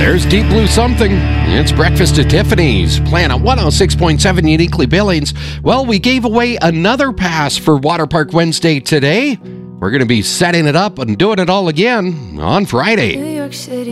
There's Deep Blue Something. It's Breakfast at Tiffany's. Planet 106.7 Uniquely Billings. Well, we gave away another pass for Water Park Wednesday today. We're going to be setting it up and doing it all again on Friday. New York City.